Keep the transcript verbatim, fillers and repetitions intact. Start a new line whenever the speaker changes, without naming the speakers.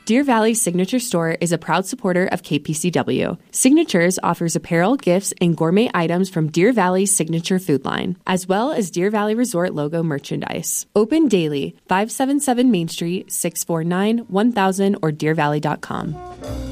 Deer Valley Signature Store is a proud supporter of K P C W. Signatures offers apparel, gifts, and gourmet items from Deer Valley's signature food line, as well as Deer Valley Resort logo merchandise. Open daily, five seventy-seven Main Street, six four nine, one thousand or deer valley dot com.